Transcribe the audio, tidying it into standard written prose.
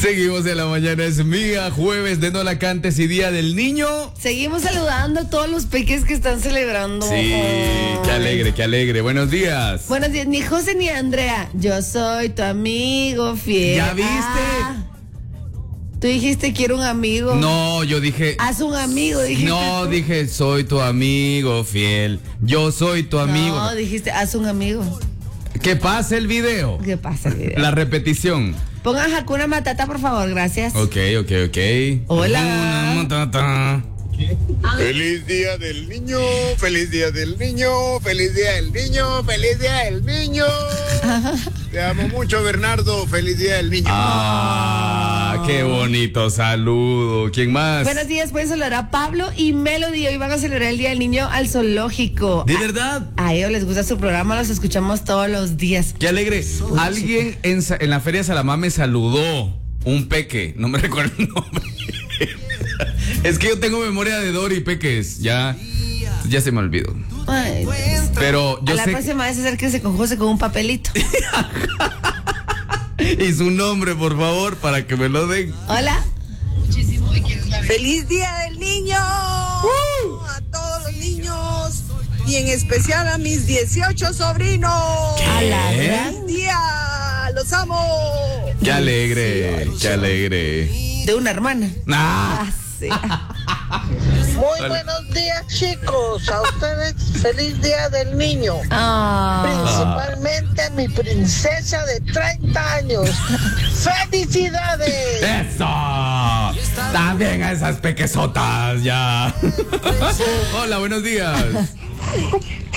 Seguimos en la mañana, es mía, jueves de No La Cantes y Día del Niño. Seguimos saludando a todos los peques que están celebrando. Sí, qué alegre, qué alegre. Buenos días. Buenos días, ni José ni Andrea. Yo soy tu amigo fiel. ¿Ya viste? Tú dijiste quiero un amigo. No, yo dije. Haz un amigo, dijiste. No, tú. dije soy tu amigo fiel. Yo soy tu amigo. No, dijiste haz un amigo. ¿Qué pasa el video? ¿Qué pasa el video? La repetición. Pongan Hakuna Matata, por favor, gracias. Ok. Hola. Hakuna Matata. Feliz día del niño, feliz día del niño, feliz día del niño, feliz día del niño. Te amo mucho, Bernardo, feliz día del niño. Qué bonito saludo. ¿Quién más? Buenos días, pueden saludar a Pablo y Melody. Hoy van a celebrar el Día del Niño al zoológico. ¿De verdad? A ellos les gusta su programa, los escuchamos todos los días. Qué alegre. Alguien en la Feria Salamá me saludó. Un peque. No me recuerdo el nombre. Es que yo tengo memoria de Dori Peques. Ya se me olvidó. Ay, Pero yo a la sé. próxima vez acérquense con José con un papelito. Y su nombre, por favor, para que me lo den. Hola. ¡Feliz Día del Niño! A todos los niños y en especial a mis 18 sobrinos. A la gran ¡Feliz día! ¡Los amo! Qué alegre, qué alegre. de una hermana. Ah. Sí. Muy buenos días, chicos. A ustedes, feliz Día del Niño. Principalmente a mi princesa de 30 años. ¡Felicidades! ¡Eso! También a esas pequesotas, ya. Hola, buenos días.